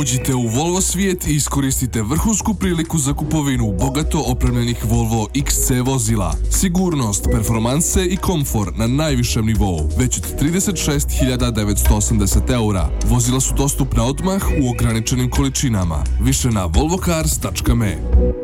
Uđite u Volvo svijet i iskoristite vrhunsku priliku za kupovinu bogato opremljenih Volvo XC vozila. Sigurnost, performanse i komfor na najvišem nivou. Već od 36.980 eura. Vozila su dostupna odmah u ograničenim količinama. Više na volvocars.me.